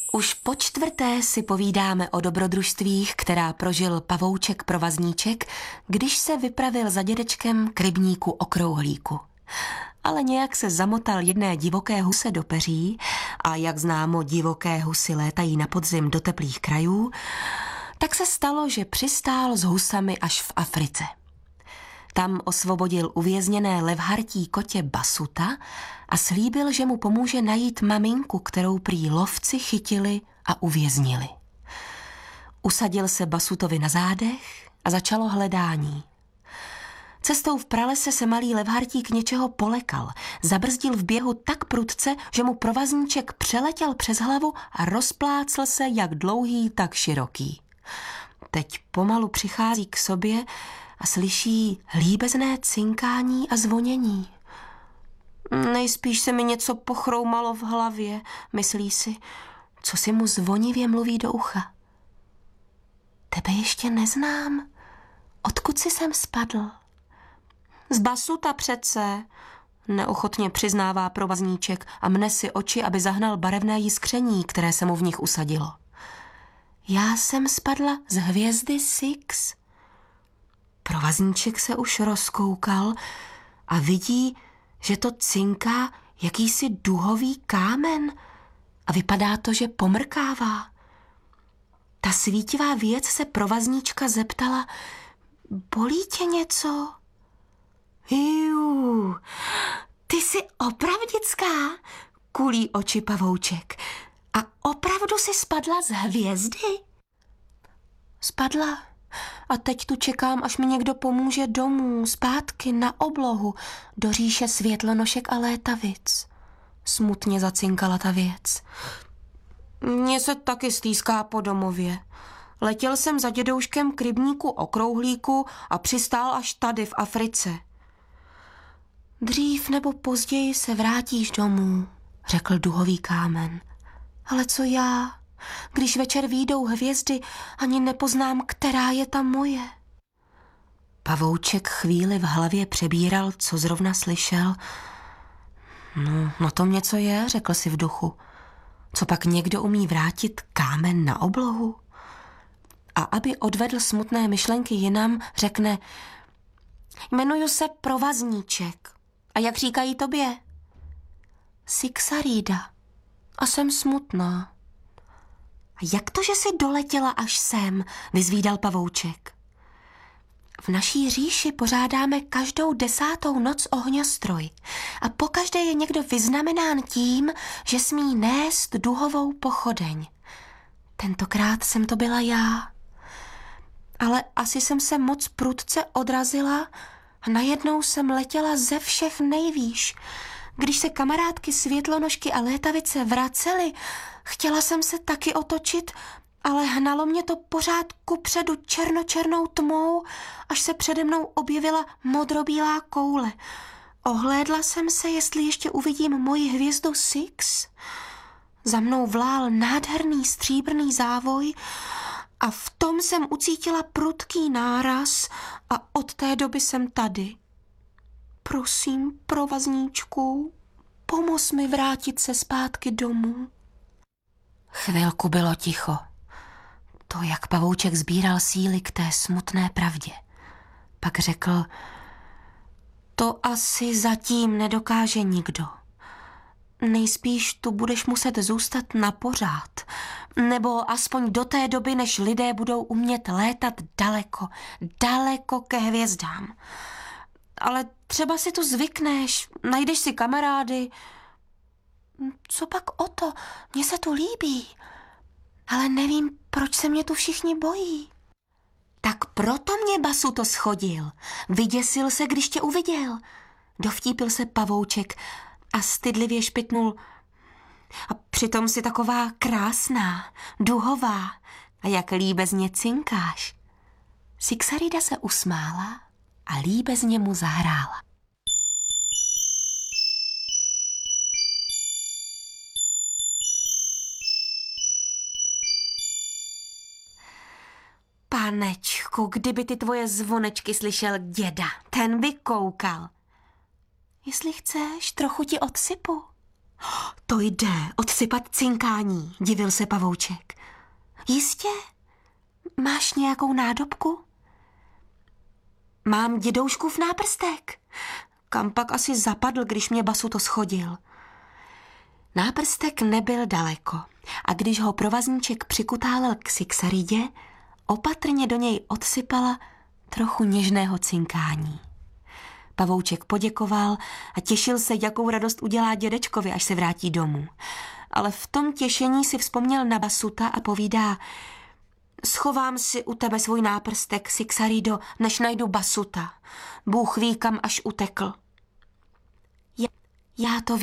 Už po čtvrté si povídáme o dobrodružstvích, která prožil pavouček provazníček, když se vypravil za dědečkem k rybníku Okrouhlíku. Ale nějak se zamotal jedné divoké huse do peří a jak známo, divoké husy létají na podzim do teplých krajů, tak se stalo, že přistál s husami až v Africe. Tam osvobodil uvězněné levhartí kotě Basuta a slíbil, že mu pomůže najít maminku, kterou prý lovci chytili a uvěznili. Usadil se Basutovi na zádech a začalo hledání. Cestou v pralese se malý levhartík něčeho polekal, zabrzdil v běhu tak prudce, že mu provazníček přeletěl přes hlavu a rozplácl se jak dlouhý, tak široký. Teď pomalu přichází k sobě a slyší líbezné cinkání a zvonění. Nejspíš se mi něco pochroumalo v hlavě, myslí si, co si mu zvonivě mluví do ucha. Tebe ještě neznám. Odkud jsi sem spadl? Z Basuta přece, neochotně přiznává provazníček a mne si oči, aby zahnal barevné jiskření, které se mu v nich usadilo. Já jsem spadla z hvězdy Six. Provazníček se už rozkoukal a vidí, že to cinká jakýsi duhový kámen a vypadá to, že pomrkává. Ta svítivá věc se provazníčka zeptala, bolí tě něco? Jú, ty jsi opravdická, kulí oči pavouček. A opravdu jsi spadla z hvězdy? Spadla. A teď tu čekám, až mi někdo pomůže domů, zpátky na oblohu, do říše světlonošek a létavic. Smutně zacinkala ta věc. Mně se taky stýská po domově. Letěl jsem za dědouškem k rybníku Okrouhlíku a přistál až tady v Africe. Dřív nebo později se vrátíš domů, řekl duhový kámen. Ale co já? Když večer výjdou hvězdy, ani nepoznám, která je ta moje. Pavouček chvíli v hlavě přebíral, co zrovna slyšel. No tom něco je, řekl si v duchu. Co pak někdo umí vrátit kámen na oblohu? A aby odvedl smutné myšlenky jinam, řekne, jmenuju se Provazníček. A jak říkají tobě? Sixarida. A jsem smutná. A jak to, že jsi doletěla až sem, vyzvídal pavouček. V naší říši pořádáme každou 10. noc ohňostroj a pokaždé je někdo vyznamenán tím, že smí nést duhovou pochodeň. Tentokrát jsem to byla já. Ale asi jsem se moc prudce odrazila a najednou jsem letěla ze všech nejvýš. Když se kamarádky světlonožky a létavice vracely, chtěla jsem se taky otočit, ale hnalo mě to pořád kupředu černočernou tmou, až se přede mnou objevila modrobílá koule. Ohlédla jsem se, jestli ještě uvidím moji hvězdu Six. Za mnou vlál nádherný stříbrný závoj a v tom jsem ucítila prudký náraz a od té doby jsem tady. Prosím, Provazníčku, pomoz mi vrátit se zpátky domů. Chvilku bylo ticho. To, jak pavouček sbíral síly k té smutné pravdě. Pak řekl, to asi zatím nedokáže nikdo. Nejspíš tu budeš muset zůstat na pořád, nebo aspoň do té doby, než lidé budou umět létat daleko, daleko ke hvězdám. Ale třeba si tu zvykneš, najdeš si kamarády. Co pak o to? Mně se tu líbí. Ale nevím, proč se mě tu všichni bojí. Tak proto mě Basuto schodil. Vyděsil se, když tě uviděl. Dovtípil se pavouček a stydlivě špitnul. A přitom si taková krásná, duhová. A jak líbezně cinkáš. Sixarida se usmála a líbezně mu zahrála. Panečku, kdyby ty tvoje zvonečky slyšel děda, ten by koukal. Jestli chceš, trochu ti odsypu. To jde, odsypat cinkání, divil se pavouček. Jistě? Máš nějakou nádobku? Mám dědouškův náprstek. Kam pak asi zapadl, když mě Basuto schodil? Náprstek nebyl daleko a když ho provazníček přikutálel k Sixaridě, opatrně do něj odsypala trochu něžného cinkání. Pavouček poděkoval a těšil se, jakou radost udělá dědečkovi, až se vrátí domů. Ale v tom těšení si vzpomněl na Basuta a povídá: Schovám si u tebe svůj náprstek, Sixarido, než najdu Basuta. Bůh ví, kam až utekl. Já to